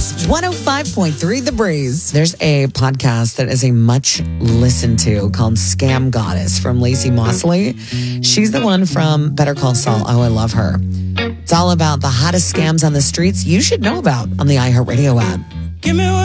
Yes, 105.3 The Breeze. There's a podcast that is a much listened to called Scam Goddess from Lacey Mosley. She's the one from Better Call Saul. Oh, I love her. It's all about the hottest scams on the streets you should know about on the iHeartRadio app.